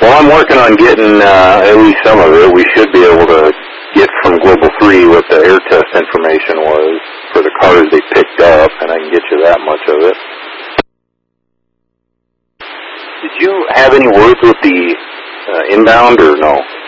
Well, I'm working on getting at least some of it. We should be able to get from Global 3 what the air test information was for the cars they picked up, and I can get you that much of it. Did you have any words with the inbound or no?